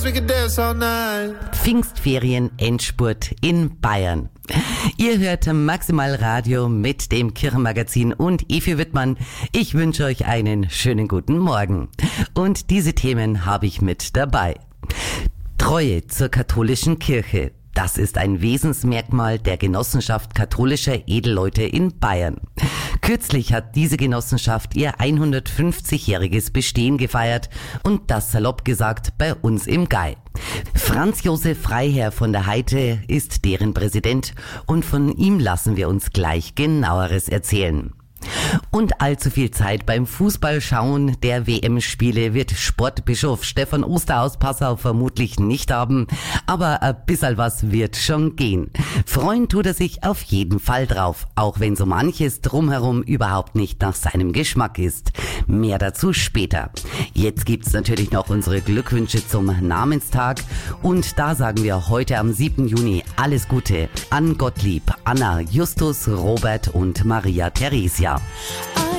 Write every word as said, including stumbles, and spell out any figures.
Pfingstferien Endspurt in Bayern. Ihr hört Maximal Radio mit dem Kirchenmagazin und Evi Wittmann. Ich wünsche euch einen schönen guten Morgen. Und diese Themen habe ich mit dabei. Treue zur katholischen Kirche. Das ist ein Wesensmerkmal der Genossenschaft katholischer Edelleute in Bayern. Kürzlich hat diese Genossenschaft ihr hundertfünfzigjähriges Bestehen gefeiert und das salopp gesagt bei uns im Gei. Franz Josef Freiherr von der Heide ist deren Präsident und von ihm lassen wir uns gleich Genaueres erzählen. Und allzu viel Zeit beim Fußballschauen der W M-Spiele wird Sportbischof Stefan Oster aus Passau vermutlich nicht haben, aber ein bisschen was wird schon gehen. Freuen tut er sich auf jeden Fall drauf, auch wenn so manches drumherum überhaupt nicht nach seinem Geschmack ist. Mehr dazu später. Jetzt gibt's natürlich noch unsere Glückwünsche zum Namenstag und da sagen wir heute am siebten Juni alles Gute an Gottlieb, Anna, Justus, Robert und Maria Theresia.